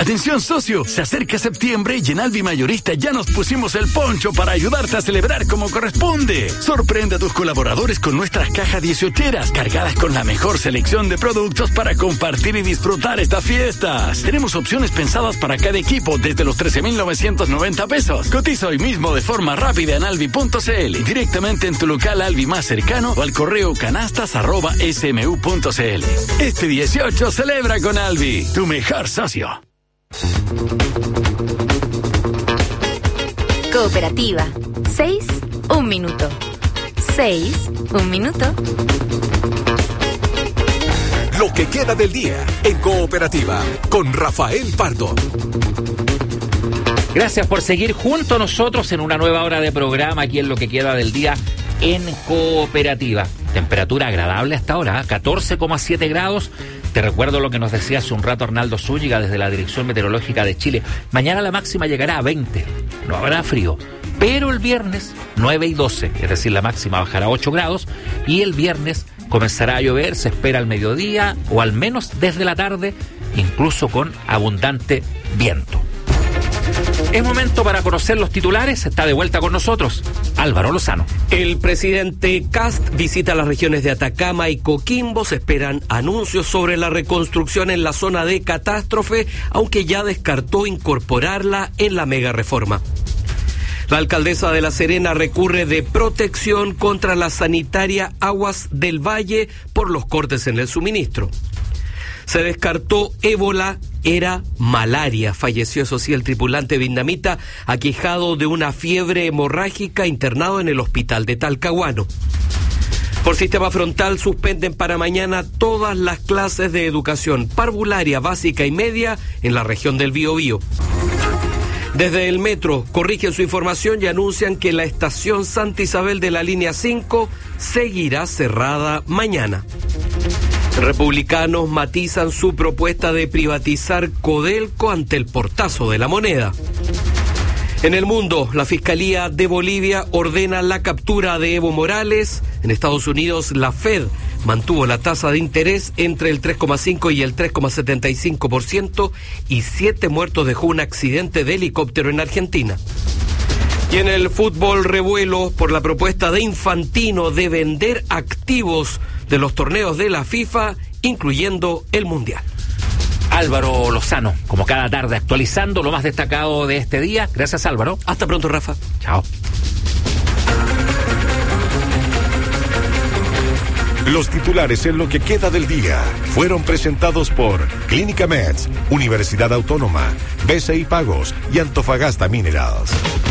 Atención, socio, se acerca septiembre y en Alvi Mayorista ya nos pusimos el poncho para ayudarte a celebrar como corresponde. Sorprende a tus colaboradores con nuestras cajas 18eras cargadas con la mejor selección de productos para compartir y disfrutar estas fiestas. Tenemos opciones pensadas para cada equipo desde los 13,990 pesos. Cotiza hoy mismo de forma rápida en alvi.cl, directamente en tu local Alvi más cercano o al correo canastas@smu.cl. Este 18 celebra con Alvi, tu mejor socio. Cooperativa. 6, 1 minuto. 6, 1 minuto. Lo que queda del día en Cooperativa con Rafael Pardo. Gracias por seguir junto a nosotros en una nueva hora de programa aquí en Lo que queda del día en Cooperativa. Temperatura agradable hasta ahora, 14,7 grados. Te recuerdo lo que nos decía hace un rato Arnaldo Zúñiga desde la Dirección Meteorológica de Chile. Mañana la máxima llegará a 20, no habrá frío. Pero el viernes, 9 y 12, es decir, la máxima bajará a 8 grados. Y el viernes comenzará a llover, se espera al mediodía o al menos desde la tarde, incluso con abundante viento. Es momento para conocer los titulares. Está de vuelta con nosotros Álvaro Lozano. El presidente Kast visita las regiones de Atacama y Coquimbo. Se esperan anuncios sobre la reconstrucción en la zona de catástrofe, aunque ya descartó incorporarla en la mega reforma. La alcaldesa de La Serena recurre de protección contra la sanitaria Aguas del Valle por los cortes en el suministro. Se descartó ébola, era malaria. Falleció, eso sí, el tripulante vietnamita aquejado de una fiebre hemorrágica internado en el hospital de Talcahuano. Por sistema frontal suspenden para mañana todas las clases de educación parvularia, básica y media en la región del Biobío. Desde el metro corrigen su información y anuncian que la estación Santa Isabel de la línea 5 seguirá cerrada mañana. Republicanos matizan su propuesta de privatizar Codelco ante el portazo de la moneda. En el mundo, la Fiscalía de Bolivia ordena la captura de Evo Morales. En Estados Unidos, la Fed mantuvo la tasa de interés entre el 3,5 y el 3,75% y 7 muertos dejó un accidente de helicóptero en Argentina. Y en el fútbol, revuelo por la propuesta de Infantino de vender activos de los torneos de la FIFA, incluyendo el Mundial. Álvaro Lozano, como cada tarde, actualizando lo más destacado de este día. Gracias, Álvaro. Hasta pronto, Rafa. Chao. Los titulares en Lo que queda del día fueron presentados por Clínica Meds, Universidad Autónoma, BCI Pagos y Antofagasta Minerals.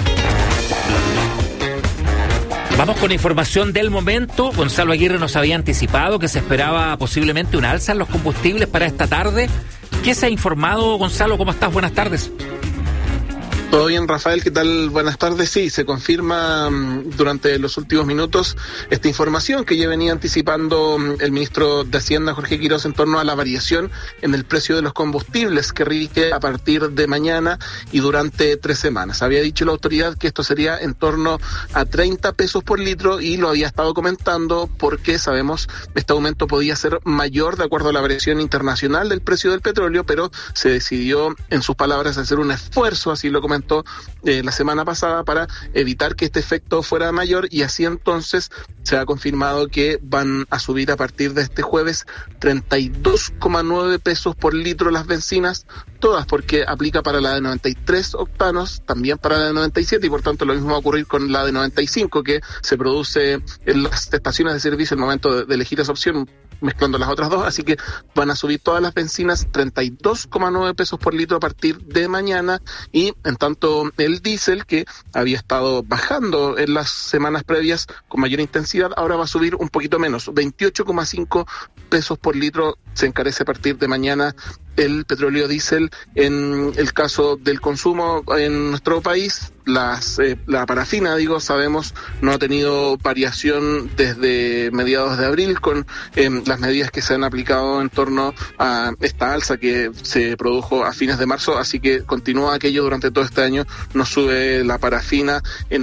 Vamos con información del momento. Gonzalo Aguirre nos había anticipado que se esperaba posiblemente un alza en los combustibles para esta tarde. ¿Qué se ha informado, Gonzalo? ¿Cómo estás? Buenas tardes. Todo bien, Rafael, ¿qué tal? Buenas tardes. Sí, se confirma durante los últimos minutos esta información que ya venía anticipando el ministro de Hacienda, Jorge Quiroz, en torno a la variación en el precio de los combustibles que rige a partir de mañana y durante 3 semanas. Había dicho la autoridad que esto sería en torno a 30 pesos por litro y lo había estado comentando porque sabemos que este aumento podía ser mayor de acuerdo a la variación internacional del precio del petróleo, pero se decidió, en sus palabras, hacer un esfuerzo, así lo comentó la semana pasada, para evitar que este efecto fuera mayor, y así entonces se ha confirmado que van a subir a partir de este jueves 32,9 pesos por litro las bencinas, todas, porque aplica para la de 93 octanos, también para la de 97, y por tanto lo mismo va a ocurrir con la de 95, que se produce en las estaciones de servicio al momento de elegir esa opción, mezclando las otras dos, así que van a subir todas las bencinas 32,9 pesos por litro a partir de mañana, y en tanto el diésel, que había estado bajando en las semanas previas con mayor intensidad, ahora va a subir un poquito menos, 28,5 pesos por litro se encarece a partir de mañana el petróleo diésel. En el caso del consumo en nuestro país, la parafina, sabemos, no ha tenido variación desde mediados de abril con las medidas que se han aplicado en torno a esta alza que se produjo a fines de marzo, así que continúa aquello durante todo este año, no sube la parafina en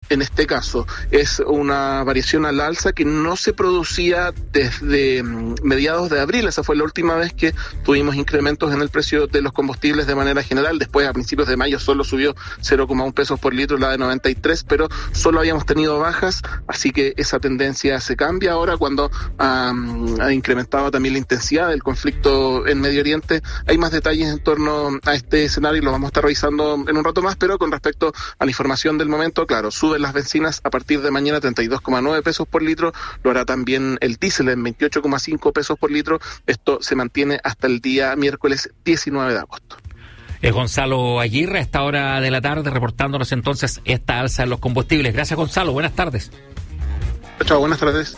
en este caso es una variación al alza que no se producía desde mediados de abril. Esa fue la última vez que tuvimos incrementos en el precio de los combustibles de manera general. Después, a principios de mayo, solo subió 0,1 pesos por litro la de 93, pero solo habíamos tenido bajas, así que esa tendencia se cambia ahora cuando ha incrementado también la intensidad del conflicto en Medio Oriente. Hay más detalles en torno a este escenario y lo vamos a estar revisando en un rato más, pero con respecto a la información del momento, claro, suben las bencinas a partir de mañana 32,9 pesos por litro, lo hará también el diésel en 28,5 pesos por litro. Esto se mantiene hasta el día miércoles 19 de agosto. Gonzalo Aguirre, a esta hora de la tarde, reportándonos entonces esta alza en los combustibles. Gracias, Gonzalo. Buenas tardes. Chao, buenas tardes.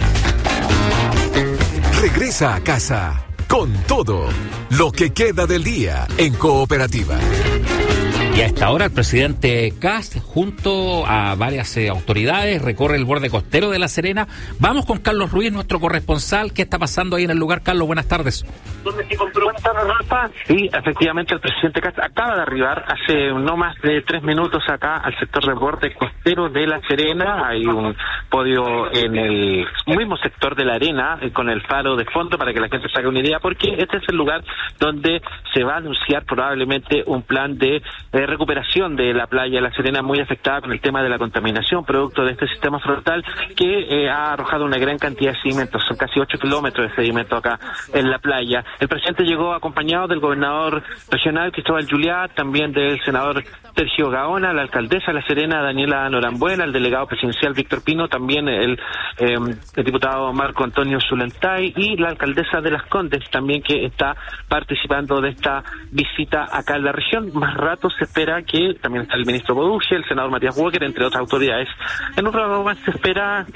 Regresa a casa con todo lo que queda del día en Cooperativa. Y a esta hora el presidente Kast, junto a varias autoridades, recorre el borde costero de La Serena. Vamos con Carlos Ruiz, nuestro corresponsal. ¿Qué está pasando ahí en el lugar, Carlos? Buenas tardes. Buenas tardes, Rafa. Sí, efectivamente el presidente Kast acaba de arribar hace no más de 3 minutos acá al sector del borde costero de La Serena. Hay un podio en el mismo sector de la arena con el faro de fondo para que la gente se haga una idea, porque este es el lugar donde se va a anunciar probablemente un plan de recuperación de la playa de La Serena, muy afectada con el tema de la contaminación producto de este sistema frontal que ha arrojado una gran cantidad de sedimentos. Son casi 8 kilómetros de sedimento acá en la playa. El presidente llegó acompañado del gobernador regional Cristóbal Juliá, también del senador Sergio Gaona, la alcaldesa de La Serena Daniela Norambuena, el delegado presidencial Víctor Pino, también el diputado Marco Antonio Zulentay y la alcaldesa de Las Condes también, que está participando de esta visita acá en la región. Más rato se espera que también está el ministro Boduche, el senador Matías Walker, entre otras autoridades. En un rato más se espera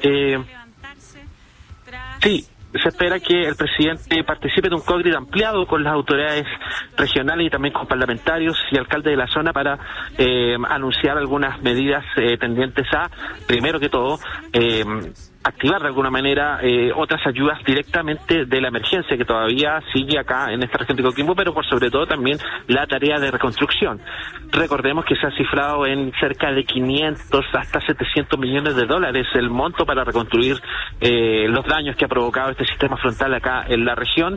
se espera que el presidente participe de un cóctel ampliado con las autoridades regionales y también con parlamentarios y alcaldes de la zona para anunciar algunas medidas tendientes a, primero que todo, activar de alguna manera otras ayudas directamente de la emergencia que todavía sigue acá en esta región de Coquimbo, pero por sobre todo también la tarea de reconstrucción. Recordemos que se ha cifrado en cerca de 500 hasta 700 millones de dólares el monto para reconstruir los daños que ha provocado este sistema frontal acá en la región,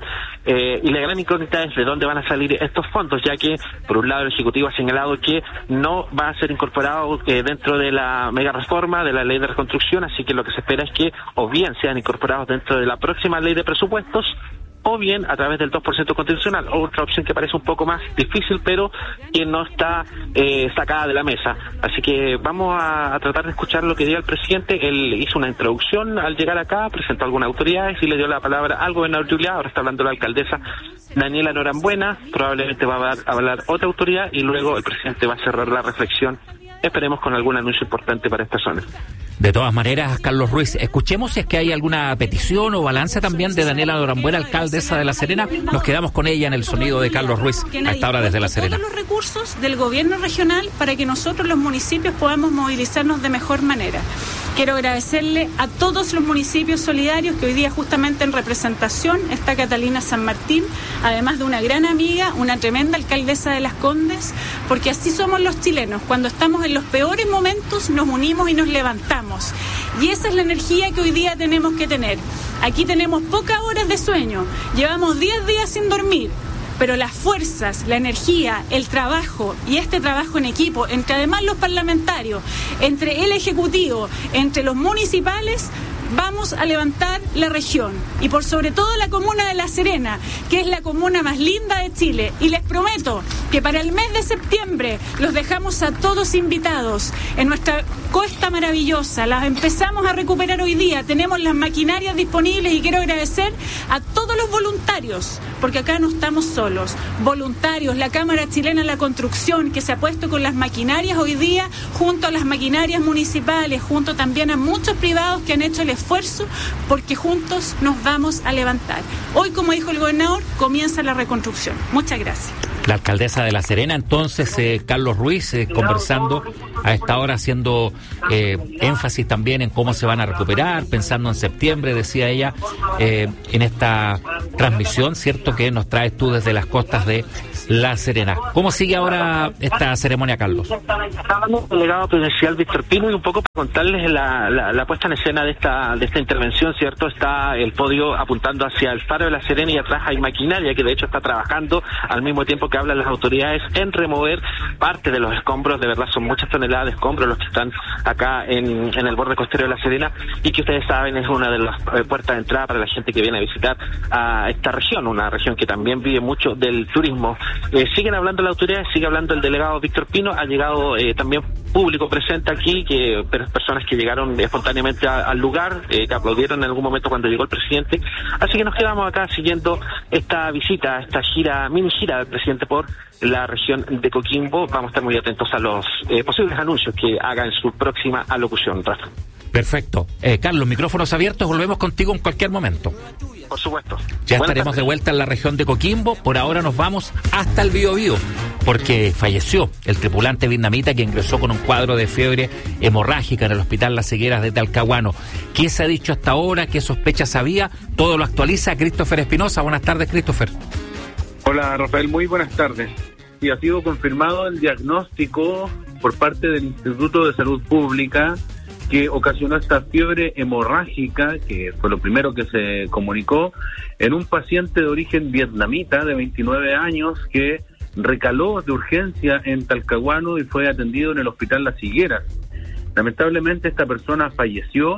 y la gran incógnita es de dónde van a salir estos fondos, ya que por un lado el Ejecutivo ha señalado que no va a ser incorporado dentro de la mega reforma de la ley de reconstrucción, así que lo que se espera es que o bien sean incorporados dentro de la próxima ley de presupuestos o bien a través del 2% constitucional, otra opción que parece un poco más difícil pero que no está sacada de la mesa. Así que vamos a tratar de escuchar lo que diga el presidente. Él hizo una introducción al llegar acá, presentó algunas autoridades y le dio la palabra al gobernador Juliá. Ahora está hablando la alcaldesa Daniela Norambuena, probablemente va a hablar otra autoridad y luego el presidente va a cerrar la reflexión, esperemos con algún anuncio importante para esta zona. De todas maneras, Carlos Ruiz, escuchemos si es que hay alguna petición o balance también de Daniela Norambuena, alcaldesa de La Serena. Nos quedamos con ella en el sonido de Carlos Ruiz a esta hora desde La Serena. Todos los recursos del gobierno regional para que nosotros los municipios podamos movilizarnos de mejor manera. Quiero agradecerle a todos los municipios solidarios que hoy día justamente en representación está Catalina San Martín, además de una gran amiga, una tremenda alcaldesa de Las Condes, porque así somos los chilenos. Cuando estamos en los peores momentos nos unimos y nos levantamos. Y esa es la energía que hoy día tenemos que tener. Aquí tenemos pocas horas de sueño, llevamos 10 días sin dormir, pero las fuerzas, la energía, el trabajo y este trabajo en equipo, entre además los parlamentarios, entre el Ejecutivo, entre los municipales, vamos a levantar la región y por sobre todo la comuna de La Serena, que es la comuna más linda de Chile. Y les prometo que para el mes de septiembre los dejamos a todos invitados en nuestra costa maravillosa. Las empezamos a recuperar hoy día, tenemos las maquinarias disponibles y quiero agradecer a todos los voluntarios, porque acá no estamos solos. Voluntarios, la Cámara Chilena de la Construcción, que se ha puesto con las maquinarias hoy día, junto a las maquinarias municipales, junto también a muchos privados que han hecho el esfuerzo, porque juntos nos vamos a levantar. Hoy, como dijo el gobernador, comienza la reconstrucción. Muchas gracias. La alcaldesa de La Serena, entonces, Carlos Ruiz, conversando a esta hora, haciendo énfasis también en cómo se van a recuperar, pensando en septiembre, decía ella, en esta transmisión, ¿cierto?, que nos traes tú desde las costas de La Serena. ¿Cómo sigue ahora esta ceremonia, Carlos? Está hablando el delegado presidencial Víctor Pino, y un poco para contarles la puesta en escena de esta intervención, ¿cierto? Está el podio apuntando hacia el faro de La Serena y atrás hay maquinaria que de hecho está trabajando al mismo tiempo que hablan las autoridades en remover parte de los escombros. De verdad son muchas toneladas de escombros los que están acá en el borde costero de La Serena, y que ustedes saben es una de las puertas de entrada para la gente que viene a visitar a esta región, una región que también vive mucho del turismo. Siguen hablando las autoridades, sigue hablando el delegado Víctor Pino, ha llegado también público presente aquí, personas que llegaron espontáneamente al lugar, que aplaudieron en algún momento cuando llegó el presidente, así que nos quedamos acá siguiendo esta visita, esta mini gira del presidente por la región de Coquimbo. Vamos a estar muy atentos a los posibles anuncios que haga en su próxima alocución, Rafa. Perfecto. Carlos, micrófonos abiertos, volvemos contigo en cualquier momento. Por supuesto. Ya estaremos de vuelta en la región de Coquimbo. Por ahora nos vamos hasta el Biobío, porque falleció el tripulante vietnamita que ingresó con un cuadro de fiebre hemorrágica en el Hospital Las Higueras de Talcahuano. ¿Qué se ha dicho hasta ahora? ¿Qué sospechas había? Todo lo actualiza Christopher Espinosa. Buenas tardes, Christopher. Hola, Rafael, muy buenas tardes. Y ha sido confirmado el diagnóstico por parte del Instituto de Salud Pública que ocasionó esta fiebre hemorrágica, que fue lo primero que se comunicó, en un paciente de origen vietnamita de 29 años que recaló de urgencia en Talcahuano y fue atendido en el Hospital Las Higueras. Lamentablemente esta persona falleció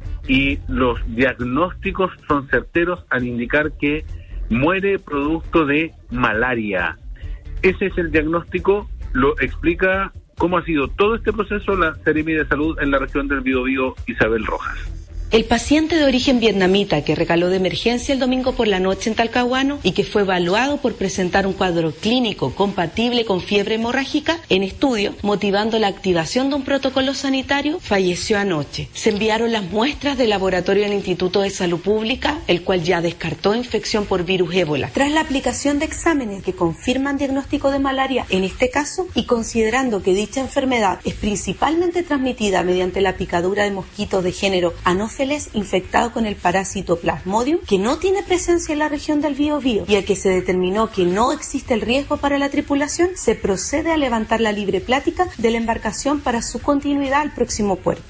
y los diagnósticos son certeros al indicar que muere producto de malaria. Ese es el diagnóstico, lo explica cómo ha sido todo este proceso la Seremi de Salud en la región del Biobío, Isabel Rojas. El paciente de origen vietnamita que recaló de emergencia el domingo por la noche en Talcahuano y que fue evaluado por presentar un cuadro clínico compatible con fiebre hemorrágica en estudio, motivando la activación de un protocolo sanitario, falleció anoche. Se enviaron las muestras del laboratorio del Instituto de Salud Pública, el cual ya descartó infección por virus ébola. Tras la aplicación de exámenes que confirman diagnóstico de malaria en este caso, y considerando que dicha enfermedad es principalmente transmitida mediante la picadura de mosquitos de género Anopheles infectado con el parásito Plasmodium, que no tiene presencia en la región del Biobío, y al que se determinó que no existe el riesgo para la tripulación, se procede a levantar la libre plática de la embarcación para su continuidad al próximo puerto.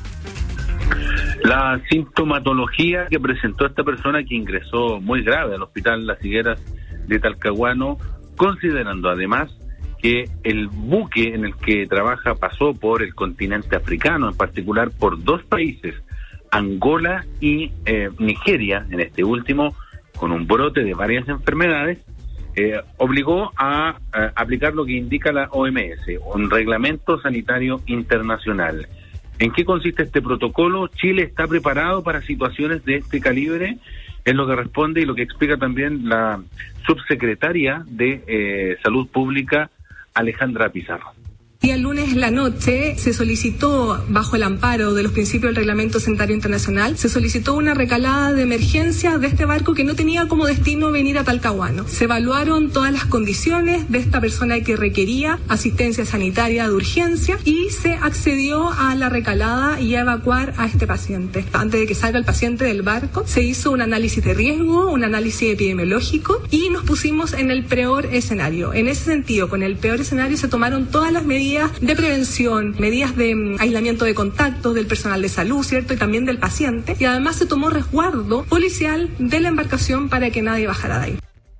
La sintomatología que presentó esta persona, que ingresó muy grave al Hospital Las Higueras de Talcahuano, considerando además que el buque en el que trabaja pasó por el continente africano, en particular por dos países, Angola y Nigeria, en este último, con un brote de varias enfermedades, obligó a aplicar lo que indica la OMS, un reglamento sanitario internacional. ¿En qué consiste este protocolo? Chile está preparado para situaciones de este calibre, es lo que responde y lo que explica también la subsecretaria de Salud Pública, Alejandra Pizarro. Día lunes en la noche se solicitó, bajo el amparo de los principios del Reglamento Sanitario Internacional, se solicitó una recalada de emergencia de este barco que no tenía como destino venir a Talcahuano. Se evaluaron todas las condiciones de esta persona que requería asistencia sanitaria de urgencia y se accedió a la recalada y a evacuar a este paciente. Antes de que salga el paciente del barco, se hizo un análisis de riesgo, un análisis epidemiológico y nos pusimos en el peor escenario. En ese sentido, con el peor escenario se tomaron todas las medidas de prevención, medidas de aislamiento de contactos del personal de salud, ¿cierto? Y también del paciente. Y además se tomó resguardo policial de la embarcación para que nadie bajara de ahí.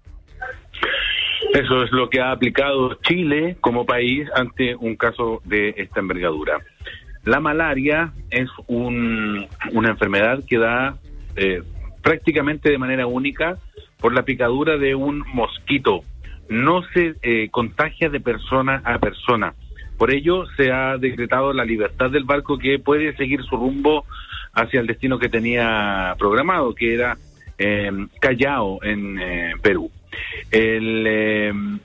Eso es lo que ha aplicado Chile como país ante un caso de esta envergadura. La malaria es una enfermedad que da prácticamente de manera única por la picadura de un mosquito. No se contagia de persona a persona. Por ello se ha decretado la libertad del barco, que puede seguir su rumbo hacia el destino que tenía programado, que era Callao, en Perú. El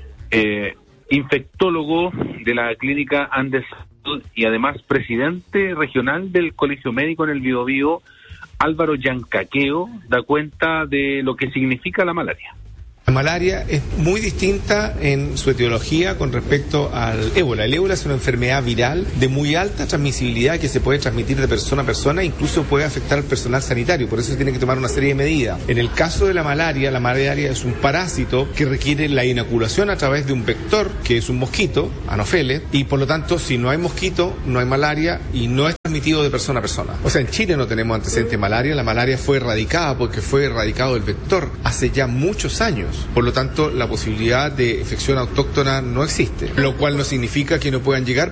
infectólogo de la clínica Andes y además presidente regional del Colegio Médico en el Biobío, Álvaro Yancaqueo, da cuenta de lo que significa la malaria. La malaria es muy distinta en su etiología con respecto al ébola. El ébola es una enfermedad viral de muy alta transmisibilidad que se puede transmitir de persona a persona, incluso puede afectar al personal sanitario, por eso se tiene que tomar una serie de medidas. En el caso de la malaria es un parásito que requiere la inoculación a través de un vector, que es un mosquito, Anopheles, y por lo tanto, si no hay mosquito, no hay malaria y no es transmitido de persona a persona. O sea, en Chile no tenemos antecedentes de malaria, la malaria fue erradicada porque fue erradicado el vector hace ya muchos años. Por lo tanto, la posibilidad de infección autóctona no existe, lo cual no significa que no puedan llegar.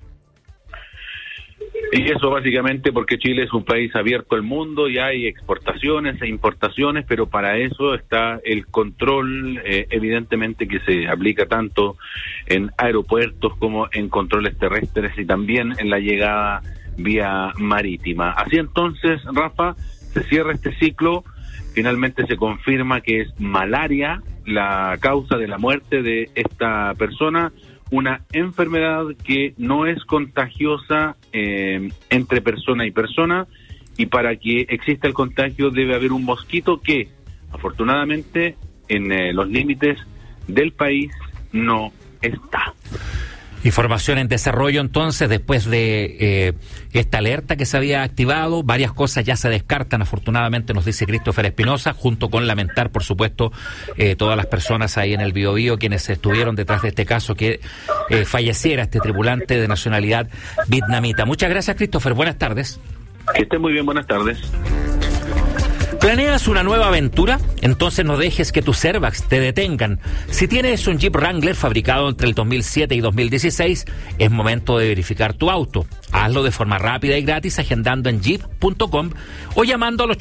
Y eso básicamente porque Chile es un país abierto al mundo y hay exportaciones e importaciones, pero para eso está el control, evidentemente que se aplica tanto en aeropuertos como en controles terrestres y también en la llegada vía marítima. Así entonces, Rafa, se cierra este ciclo. Finalmente se confirma que es malaria la causa de la muerte de esta persona, una enfermedad que no es contagiosa entre persona y persona, y para que exista el contagio debe haber un mosquito que, afortunadamente, en los límites del país no está. Información en desarrollo entonces, después de esta alerta que se había activado, varias cosas ya se descartan, afortunadamente, nos dice Christopher Espinosa, junto con lamentar, por supuesto, todas las personas ahí en el Biobío, quienes estuvieron detrás de este caso, que falleciera este tripulante de nacionalidad vietnamita. Muchas gracias, Christopher, buenas tardes. Que esté muy bien, buenas tardes. ¿Planeas una nueva aventura? Entonces no dejes que tus airbags te detengan. Si tienes un Jeep Wrangler fabricado entre el 2007 y 2016, es momento de verificar tu auto. Hazlo de forma rápida y gratis agendando en jeep.com o llamando al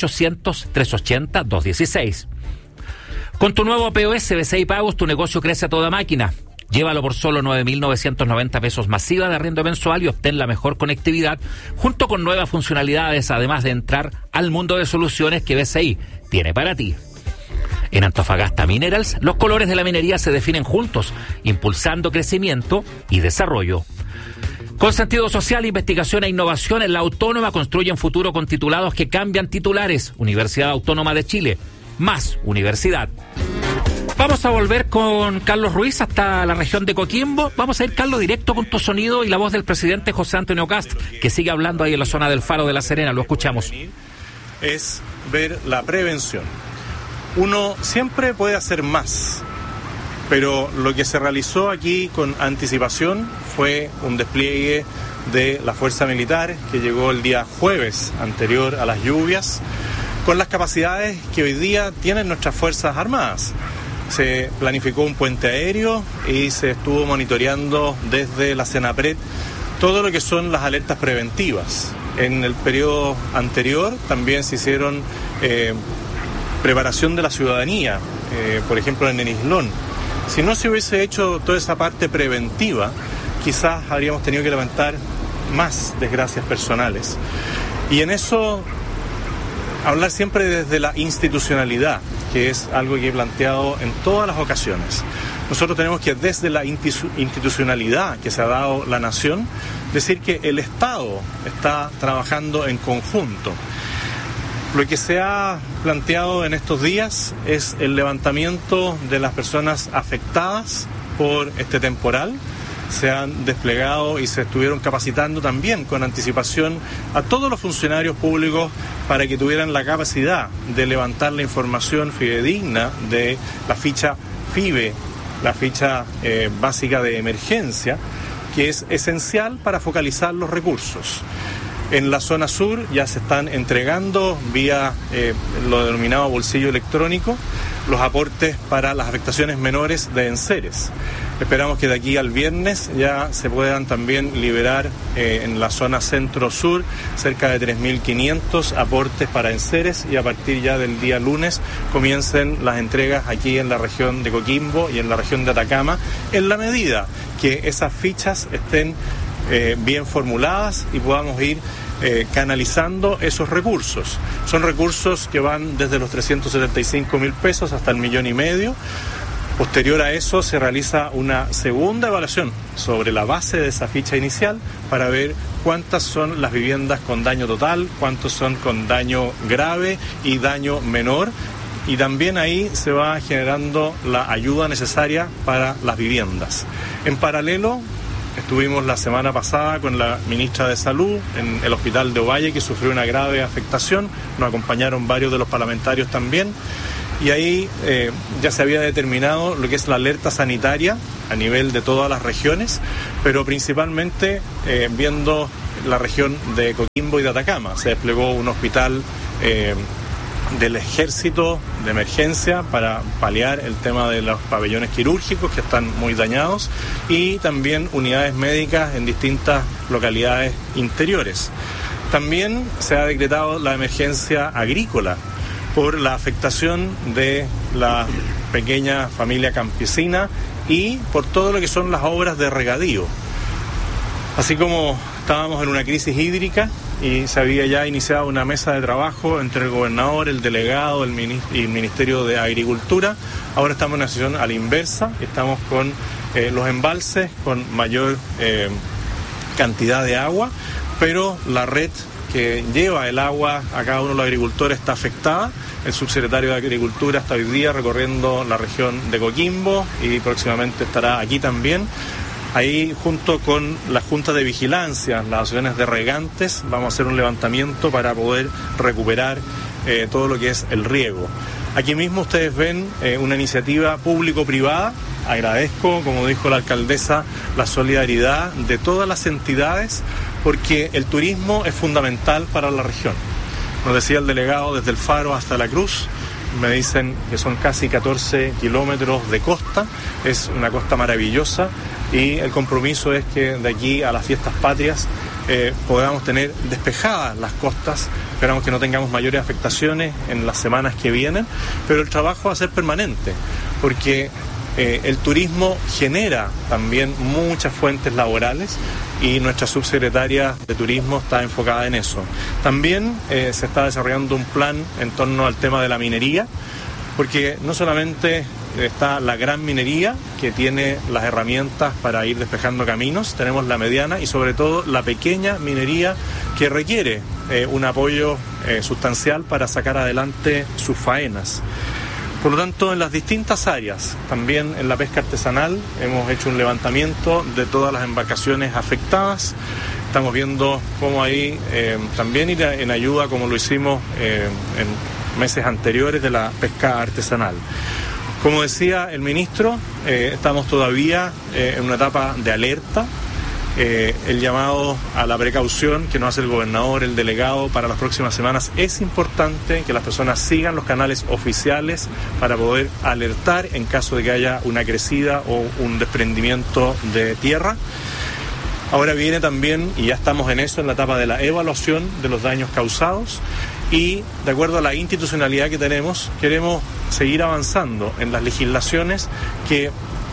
800-380-216. Con tu nuevo POS BCI Pagos, tu negocio crece a toda máquina. Llévalo por solo 9.990 pesos masiva de arriendo mensual y obtén la mejor conectividad junto con nuevas funcionalidades, además de entrar al mundo de soluciones que BCI tiene para ti. En Antofagasta Minerals, los colores de la minería se definen juntos, impulsando crecimiento y desarrollo. Con sentido social, investigación e innovación, en la Autónoma construyen futuro con titulados que cambian titulares. Universidad Autónoma de Chile, más universidad. Vamos a volver con Carlos Ruiz hasta la región de Coquimbo. Vamos a ir, Carlos, directo con tu sonido y la voz del presidente José Antonio Kast, que sigue hablando ahí en la zona del Faro de La Serena. Lo escuchamos. Es ver la prevención. Uno siempre puede hacer más, pero lo que se realizó aquí con anticipación fue un despliegue de la Fuerza Militar que llegó el día jueves anterior a las lluvias, con las capacidades que hoy día tienen nuestras Fuerzas Armadas. Se planificó un puente aéreo y se estuvo monitoreando desde la Senapred todo lo que son las alertas preventivas. En el periodo anterior también se hicieron preparación de la ciudadanía, por ejemplo en el Islón. Si no se hubiese hecho toda esa parte preventiva, quizás habríamos tenido que lamentar más desgracias personales. Y en eso, hablar siempre desde la institucionalidad, que es algo que he planteado en todas las ocasiones. Nosotros tenemos que, desde la institucionalidad que se ha dado la nación, decir que el Estado está trabajando en conjunto. Lo que se ha planteado en estos días es el levantamiento de las personas afectadas por este temporal. Se han desplegado y se estuvieron capacitando también con anticipación a todos los funcionarios públicos para que tuvieran la capacidad de levantar la información fidedigna de la ficha FIBE, la ficha básica de emergencia, que es esencial para focalizar los recursos. En la zona sur ya se están entregando vía lo denominado bolsillo electrónico los aportes para las afectaciones menores de enseres. Esperamos que de aquí al viernes ya se puedan también liberar en la zona centro-sur cerca de 3.500 aportes para enseres, y a partir ya del día lunes comiencen las entregas aquí en la región de Coquimbo y en la región de Atacama, en la medida que esas fichas estén bien formuladas y podamos ir canalizando esos recursos. Son recursos que van desde los 375.000 pesos hasta el 1,5 millones. Posterior a eso se realiza una segunda evaluación sobre la base de esa ficha inicial para ver cuántas son las viviendas con daño total, cuántos son con daño grave y daño menor, y también ahí se va generando la ayuda necesaria para las viviendas. En paralelo, estuvimos la semana pasada con la ministra de Salud en el hospital de Ovalle, que sufrió una grave afectación. Nos acompañaron varios de los parlamentarios también. Y ahí ya se había determinado lo que es la alerta sanitaria a nivel de todas las regiones, pero principalmente viendo la región de Coquimbo y de Atacama. Se desplegó un hospital del ejército de emergencia para paliar el tema de los pabellones quirúrgicos que están muy dañados, y también unidades médicas en distintas localidades interiores. También se ha decretado la emergencia agrícola por la afectación de la pequeña familia campesina y por todo lo que son las obras de regadío. Así como estábamos en una crisis hídrica y se había ya iniciado una mesa de trabajo entre el gobernador, el delegado y el Ministerio de Agricultura, ahora estamos en una situación a la inversa. Estamos con los embalses con mayor cantidad de agua, pero la red que lleva el agua a cada uno de los agricultores está afectada. El subsecretario de Agricultura está hoy día recorriendo la región de Coquimbo y próximamente estará aquí también. Ahí, junto con la Junta de Vigilancia, las asociaciones de regantes, vamos a hacer un levantamiento para poder recuperar todo lo que es el riego. Aquí mismo ustedes ven una iniciativa público-privada. Agradezco, como dijo la alcaldesa, la solidaridad de todas las entidades, porque el turismo es fundamental para la región. Nos decía el delegado, desde el Faro hasta La Cruz, me dicen que son casi 14 kilómetros de costa, es una costa maravillosa, y el compromiso es que de aquí a las fiestas patrias podamos tener despejadas las costas. Esperamos que no tengamos mayores afectaciones en las semanas que vienen, pero el trabajo va a ser permanente, porque el turismo genera también muchas fuentes laborales y nuestra subsecretaria de Turismo está enfocada en eso. También se está desarrollando un plan en torno al tema de la minería, porque no solamente está la gran minería, que tiene las herramientas para ir despejando caminos, tenemos la mediana y sobre todo la pequeña minería, que requiere un apoyo sustancial para sacar adelante sus faenas. Por lo tanto, en las distintas áreas, también en la pesca artesanal, hemos hecho un levantamiento de todas las embarcaciones afectadas. Estamos viendo cómo ahí también ir en ayuda, como lo hicimos en meses anteriores, de la pesca artesanal. Como decía el ministro, estamos todavía en una etapa de alerta. El llamado a la precaución que nos hace el gobernador, el delegado, para las próximas semanas. Es importante que las personas sigan los canales oficiales para poder alertar en caso de que haya una crecida o un desprendimiento de tierra. Ahora viene también, y ya estamos en eso, en la etapa de la evaluación de los daños causados, y de acuerdo a la institucionalidad que tenemos, queremos seguir avanzando en las legislaciones que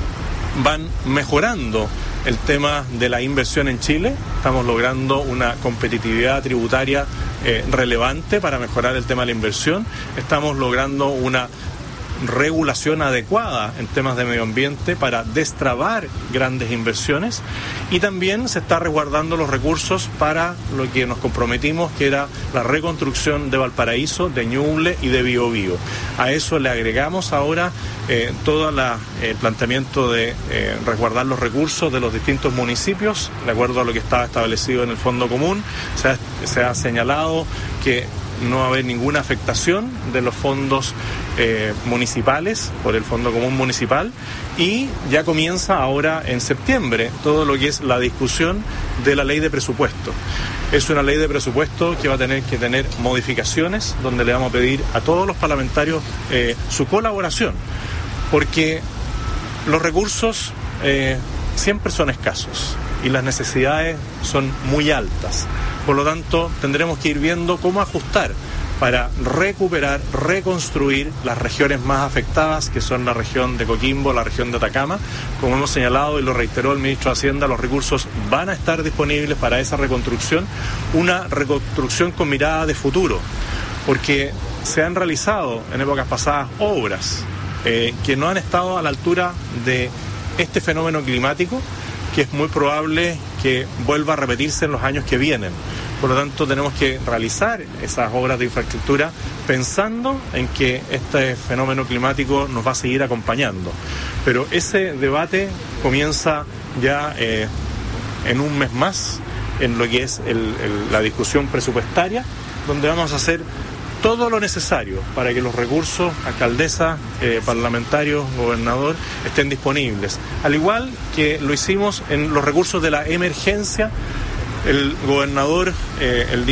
van mejorando el tema de la inversión en Chile. Estamos logrando una competitividad tributaria relevante para mejorar el tema de la inversión. Estamos logrando una regulación adecuada en temas de medio ambiente para destrabar grandes inversiones, y también se está resguardando los recursos para lo que nos comprometimos, que era la reconstrucción de Valparaíso, de Ñuble y de Biobío. A eso le agregamos ahora todo el planteamiento de resguardar los recursos de los distintos municipios de acuerdo a lo que estaba establecido en el Fondo Común. Se ha señalado que no va a haber ninguna afectación de los fondos municipales por el Fondo Común Municipal, y ya comienza ahora en septiembre todo lo que es la discusión de la ley de presupuesto. Es una ley de presupuesto que va a tener que tener modificaciones, donde le vamos a pedir a todos los parlamentarios su colaboración, porque los recursos siempre son escasos y las necesidades son muy altas. Por lo tanto, tendremos que ir viendo cómo ajustar para recuperar, reconstruir las regiones más afectadas, que son la región de Coquimbo, la región de Atacama. Como hemos señalado y lo reiteró el ministro de Hacienda, los recursos van a estar disponibles para esa reconstrucción, una reconstrucción con mirada de futuro, porque se han realizado en épocas pasadas obras que no han estado a la altura de este fenómeno climático, que es muy probable que vuelva a repetirse en los años que vienen. Por lo tanto, tenemos que realizar esas obras de infraestructura pensando en que este fenómeno climático nos va a seguir acompañando. Pero ese debate comienza ya en un mes más, en lo que es la discusión presupuestaria, donde vamos a hacer todo lo necesario para que los recursos, alcaldesa, parlamentarios, gobernador, estén disponibles. Al igual que lo hicimos en los recursos de la emergencia, el gobernador el